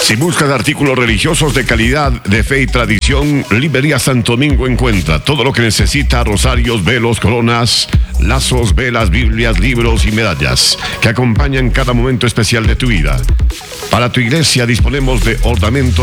Si buscas artículos religiosos de calidad, de fe y tradición, Librería Santo Domingo encuentra todo lo que necesita: rosarios, velos, coronas, lazos, velas, Biblias, libros y medallas que acompañan cada momento especial de tu vida. Para tu iglesia disponemos de ornamentos